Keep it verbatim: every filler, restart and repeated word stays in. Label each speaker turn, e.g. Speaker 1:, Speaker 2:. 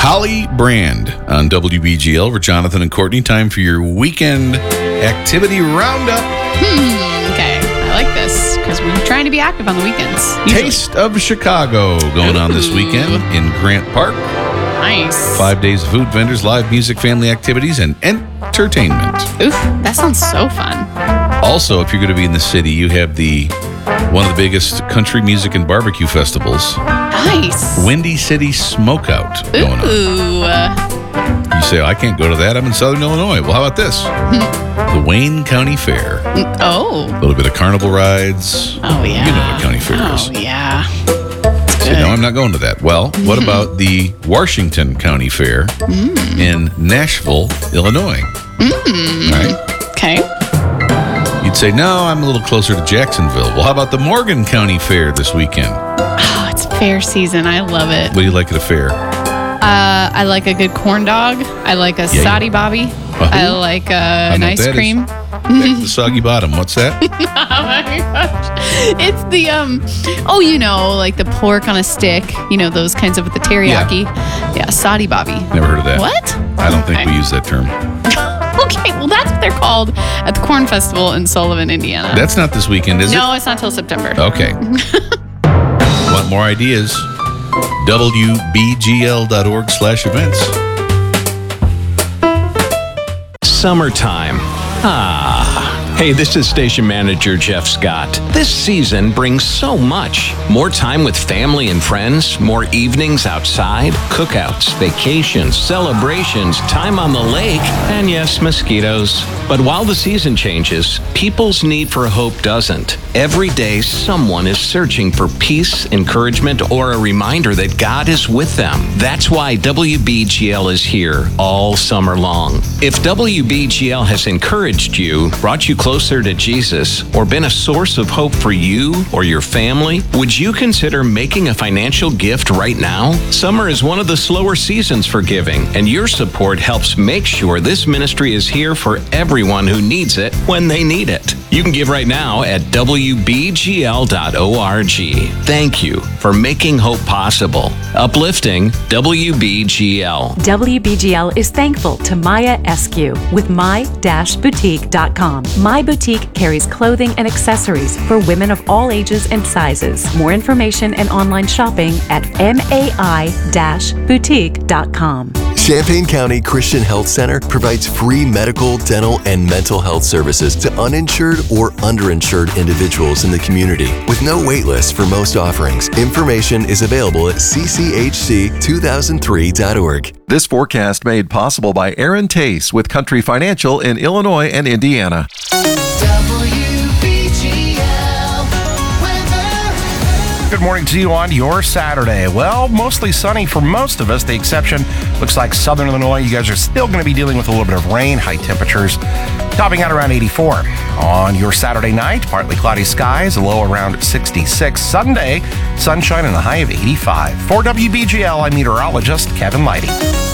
Speaker 1: Holly Brand on W B G L. We're Jonathan and Courtney. Time for your weekend activity roundup.
Speaker 2: Hmm, okay. I like this because we're trying to be active on the weekends. Usually.
Speaker 1: Taste of Chicago going on this weekend in Grant Park.
Speaker 2: Nice.
Speaker 1: Five days of food vendors, live music, family activities, and entertainment.
Speaker 2: Oof, that sounds so fun.
Speaker 1: Also, if you're going to be in the city, you have the one of the biggest country music and barbecue festivals.
Speaker 2: Nice.
Speaker 1: Windy City Smokeout going on.
Speaker 2: Ooh.
Speaker 1: You say, oh, I can't go to that. I'm in Southern Illinois. Well, how about this? The Wayne County Fair.
Speaker 2: Oh.
Speaker 1: A little bit of carnival rides.
Speaker 2: Oh, yeah.
Speaker 1: You know what county fair
Speaker 2: oh,
Speaker 1: is.
Speaker 2: Oh, yeah.
Speaker 1: So, no, I'm not going to that. Well, what mm. about the Washington County Fair
Speaker 2: mm.
Speaker 1: in Nashville, Illinois?
Speaker 2: Mm.
Speaker 1: Right?
Speaker 2: Okay.
Speaker 1: You'd say, no, I'm a little closer to Jacksonville. Well, how about the Morgan County Fair this weekend?
Speaker 2: Oh, it's fair season. I love it.
Speaker 1: What do you like at a fair?
Speaker 2: Uh, I like a good corn dog. I like a
Speaker 1: yeah,
Speaker 2: soddy
Speaker 1: yeah.
Speaker 2: bobby.
Speaker 1: Uh-huh.
Speaker 2: I like uh, an ice cream.
Speaker 1: The soggy bottom. What's that?
Speaker 2: Oh my gosh. It's the, um, oh, you know, like the pork on a stick. You know, those kinds of with the teriyaki. Yeah, yeah soddy bobby.
Speaker 1: Never heard of that.
Speaker 2: What?
Speaker 1: I don't think
Speaker 2: okay.
Speaker 1: we use that term.
Speaker 2: Okay, well, that's what they're called at the Corn Festival in Sullivan, Indiana.
Speaker 1: That's not this weekend, is
Speaker 2: no,
Speaker 1: it?
Speaker 2: No, it's not till September.
Speaker 1: Okay. Want more ideas? W B G L dot org slash events.
Speaker 3: Summertime. Ah. Hey, this is station manager Jeff Scott. This season brings so much. More time with family and friends, more evenings outside, cookouts, vacations, celebrations, time on the lake, and yes, mosquitoes. But while the season changes, people's need for hope doesn't. Every day, someone is searching for peace, encouragement, or a reminder that God is with them. That's why W B G L is here all summer long. If W B G L has encouraged you, brought you closer to Jesus, or been a source of hope for you or your family, would you consider making a financial gift right now? Summer is one of the slower seasons for giving, and your support helps make sure this ministry is here for everyone who needs it when they need it. You can give right now at W B G L dot org. Thank you for making hope possible. Uplifting W B G L.
Speaker 4: W B G L is thankful to Maya Eskew with my dash boutique dot com. My Boutique carries clothing and accessories for women of all ages and sizes. More information and online shopping at mai dash boutique dot com.
Speaker 5: Champaign County Christian Health Center provides free medical, dental, and mental health services to uninsured or underinsured individuals in the community with no wait list for most offerings. Information is available at c c h c two thousand three dot org.
Speaker 6: This forecast made possible by Aaron Tace with Country Financial in Illinois and Indiana.
Speaker 7: Good morning to you on your Saturday. Well, mostly sunny for most of us. The exception looks like Southern Illinois. You guys are still going to be dealing with a little bit of rain, high temperatures topping out around eighty-four. On your Saturday night, partly cloudy skies, a low around sixty-six. Sunday, sunshine and a high of eighty-five. For W B G L, I'm meteorologist Kevin Leidy.